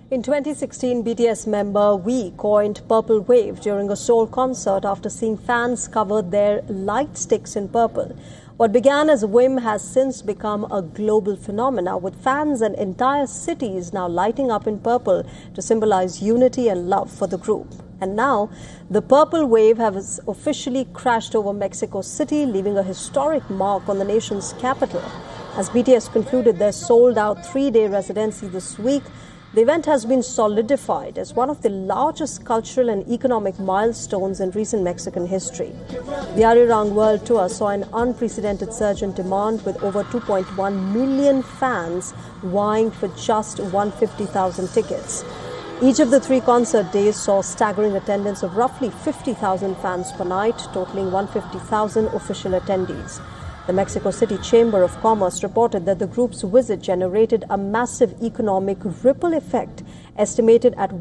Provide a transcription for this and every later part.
In 2016, BTS member V coined Purple Wave during a Seoul concert after seeing fans cover their light sticks in purple. What began as a whim has since become a global phenomenon, with fans and entire cities now lighting up in purple to symbolize unity and love for the group. And now, the Purple Wave has officially crashed over Mexico City, leaving a historic mark on the nation's capital. As BTS concluded their sold-out 3-day residency this week, the event has been solidified as one of the largest cultural and economic milestones in recent Mexican history. The Arirang World Tour saw an unprecedented surge in demand, with over 2.1 million fans vying for just 150,000 tickets. Each of the 3 concert days saw staggering attendance of roughly 50,000 fans per night, totaling 150,000 official attendees. The Mexico City Chamber of Commerce reported that the group's visit generated a massive economic ripple effect, estimated at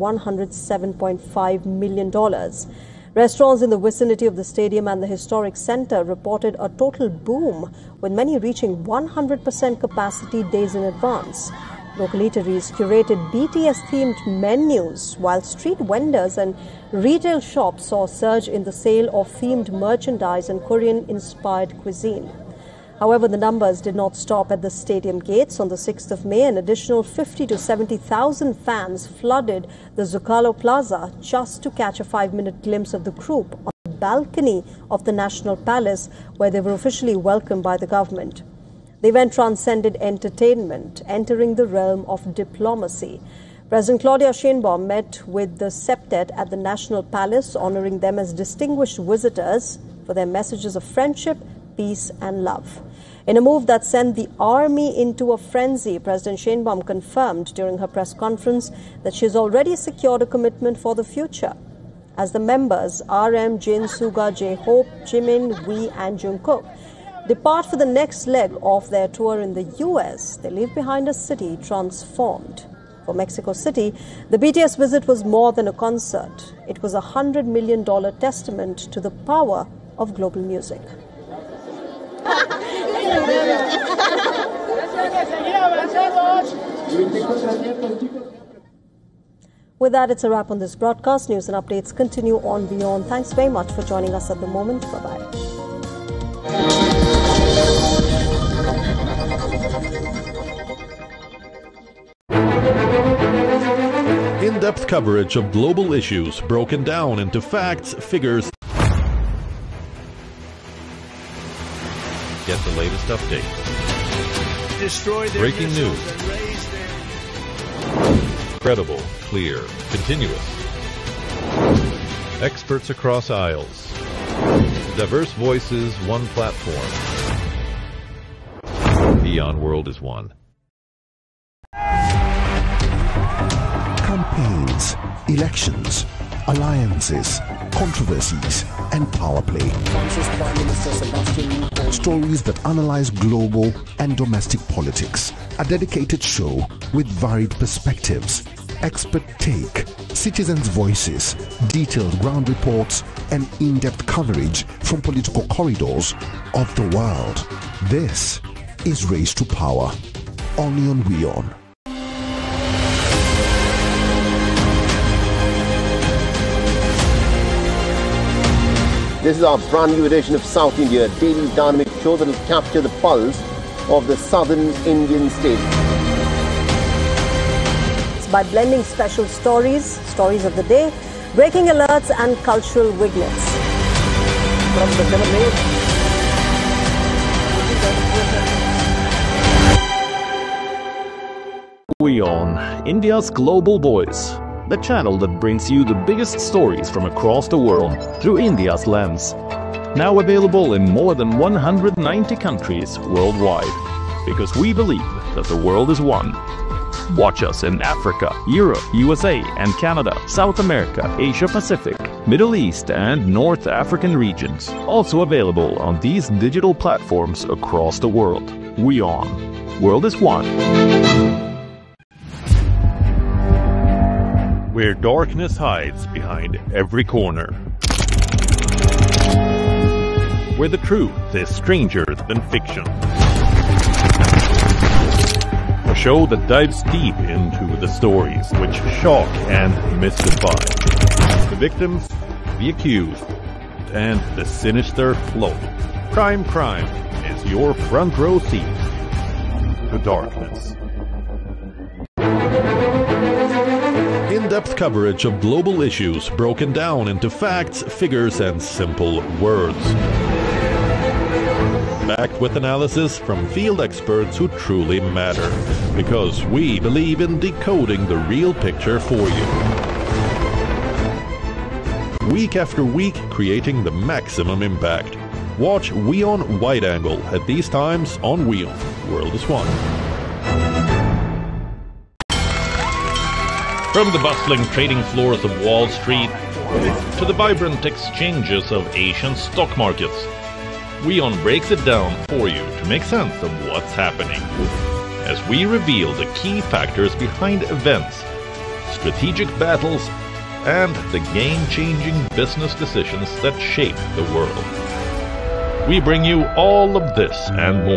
$107.5 million. Restaurants in the vicinity of the stadium and the historic center reported a total boom, with many reaching 100% capacity days in advance. Local eateries curated BTS-themed menus, while street vendors and retail shops saw a surge in the sale of themed merchandise and Korean-inspired cuisine. However, the numbers did not stop at the stadium gates. On the 6th of May, an additional 50 to 70,000 fans flooded the Zocalo Plaza just to catch a 5-minute glimpse of the group on the balcony of the National Palace, where they were officially welcomed by the government. The event transcended entertainment, entering the realm of diplomacy. President Claudia Sheinbaum met with the septet at the National Palace, honoring them as distinguished visitors for their messages of friendship, peace and love. In a move that sent the army into a frenzy, President Sheinbaum confirmed during her press conference that she has already secured a commitment for the future. As the members RM, Jin, Suga, J-Hope, Jimin, V and Jungkook depart for the next leg of their tour in the US, they leave behind a city transformed. For Mexico City, the BTS visit was more than a concert. It was a $100 million testament to the power of global music. With that, it's a wrap on this broadcast. News and updates continue on WION. Thanks very much for joining us at the moment. Bye-bye. In-depth coverage of global issues broken down into facts, figures. Get the latest updates. Breaking news. Credible, clear, continuous. Experts across aisles. Diverse voices, one platform. WION World is one. Campaigns, elections, alliances, controversies, and power play. Stories that analyze global and domestic politics. A dedicated show with varied perspectives, expert take, citizens' voices, detailed ground reports, and in-depth coverage from political corridors of the world. This is Race to Power, only on WION. This is our brand new edition of South India, a daily dynamic show that will capture the pulse of the southern Indian state. It's by blending special stories of the day, breaking alerts and cultural vignettes. From the WION, India's global voice. The channel that brings you the biggest stories from across the world through India's lens. Now available in more than 190 countries worldwide. Because we believe that the world is one. Watch us in Africa, Europe, USA and Canada, South America, Asia Pacific, Middle East and North African regions. Also available on these digital platforms across the world. WION. World is one. Where darkness hides behind every corner. Where the truth is stranger than fiction. A show that dives deep into the stories which shock and mystify. The victims, the accused, and the sinister flow. Prime Crime is your front row seat to darkness. In-depth coverage of global issues broken down into facts, figures, and simple words. Backed with analysis from field experts who truly matter, because we believe in decoding the real picture for you. Week after week, creating the maximum impact. Watch WION Wide Angle at these times on WION. World is One. From the bustling trading floors of Wall Street to the vibrant exchanges of Asian stock markets, WION breaks it down for you to make sense of what's happening, as we reveal the key factors behind events, strategic battles, and the game-changing business decisions that shape the world. We bring you all of this and more